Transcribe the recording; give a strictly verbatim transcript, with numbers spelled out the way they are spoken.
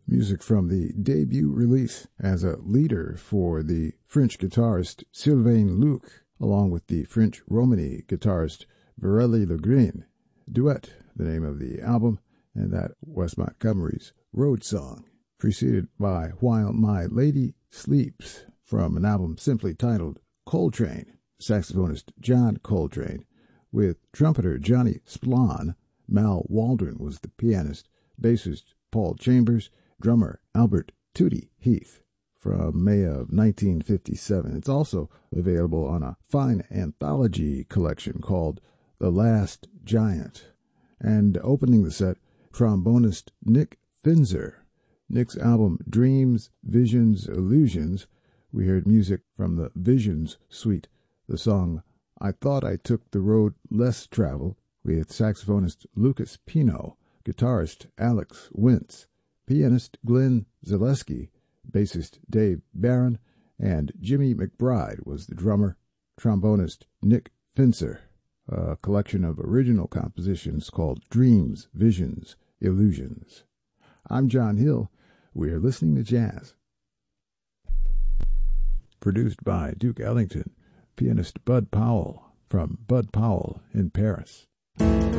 Music from the debut release as a leader for the French guitarist Sylvain Luc, along with the French Romany guitarist Viréli Legrand. Duet, the name of the album, and that Wes Montgomery's Road Song, preceded by While My Lady Sleeps from an album simply titled Coltrane, saxophonist John Coltrane, with trumpeter Johnny Splon. Mal Waldron was the pianist, bassist Paul Chambers, drummer Albert Tootie Heath, from May of nineteen fifty-seven. It's also available on a fine anthology collection called The Last Giant. And opening the set, trombonist Nick Finzer. Nick's album Dreams, Visions, Illusions. We heard music from the Visions suite, the song I Thought I Took the Road Less Traveled, with saxophonist Lucas Pino, guitarist Alex Wintz, pianist Glenn Zaleski, bassist Dave Barron, and Jimmy McBride was the drummer, trombonist Nick Finzer. A collection of original compositions called Dreams, Visions, Illusions. I'm John Hill. We're listening to jazz. Produced by Duke Ellington, pianist Bud Powell from Bud Powell in Paris.